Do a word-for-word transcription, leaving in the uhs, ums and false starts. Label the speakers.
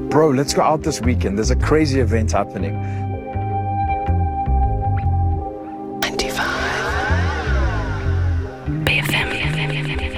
Speaker 1: bro, let's go out this weekend. There's a crazy event happening.